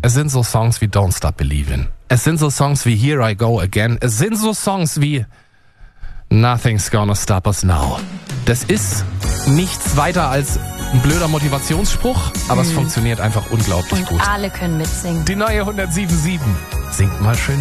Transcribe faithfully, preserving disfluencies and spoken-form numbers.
Es sind so Songs wie Don't Stop Believin'. Es sind so Songs wie Here I Go Again. Es sind so Songs wie Nothing's Gonna Stop Us Now. Das ist nichts weiter als ein blöder Motivationsspruch, aber mhm. es funktioniert einfach unglaublich Und gut. alle können mitsingen. Die neue hundertsieben Komma sieben. Singt mal schön